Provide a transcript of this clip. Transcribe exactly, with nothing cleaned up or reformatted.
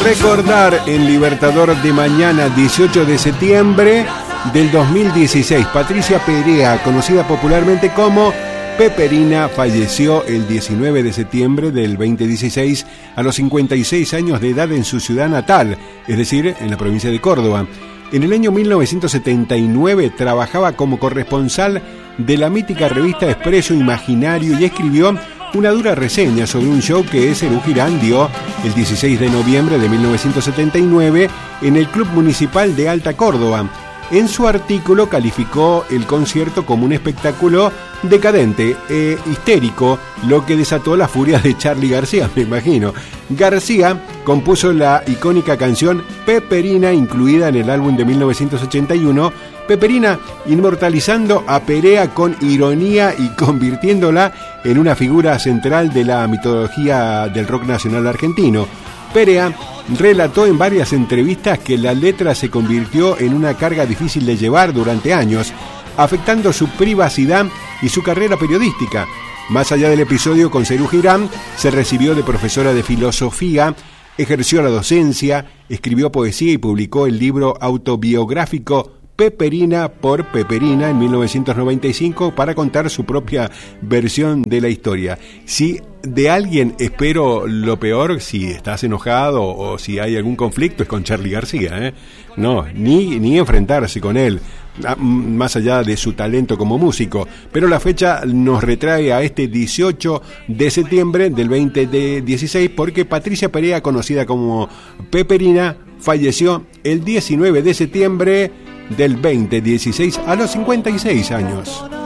recordar en Libertador de mañana, dieciocho de septiembre del dos mil dieciséis. Patricia Perea, conocida popularmente como Peperina, falleció el diecinueve de septiembre del veinte dieciséis a los cincuenta y seis años de edad en su ciudad natal, es decir, en la provincia de Córdoba. En el año mil novecientos setenta y nueve trabajaba como corresponsal de la mítica revista Expreso Imaginario y escribió una dura reseña sobre un show que Serú Girán dio el dieciséis de noviembre de mil novecientos setenta y nueve en el Club Municipal de Alta Córdoba. En su artículo calificó el concierto como un espectáculo decadente e histérico, lo que desató la furia de Charly García, me imagino. García compuso la icónica canción Peperina, incluida en el álbum de mil novecientos ochenta y uno, Peperina inmortalizando a Perea con ironía y convirtiéndola en una figura central de la mitología del rock nacional argentino. Perea relató en varias entrevistas que la letra se convirtió en una carga difícil de llevar durante años, afectando su privacidad y su carrera periodística. Más allá del episodio con Serú Girán, se recibió de profesora de filosofía, ejerció la docencia, escribió poesía y publicó el libro autobiográfico Peperina por Peperina en mil novecientos noventa y cinco para contar su propia versión de la historia. Si de alguien espero lo peor, si estás enojado o si hay algún conflicto, es con Charly García, ¿eh? No, ni, ni enfrentarse con él, más allá de su talento como músico. Pero la fecha nos retrae a este dieciocho de septiembre del veinte dieciséis, porque Patricia Perea, conocida como Peperina, falleció el diecinueve de septiembre del veinte dieciséis a los cincuenta y seis años.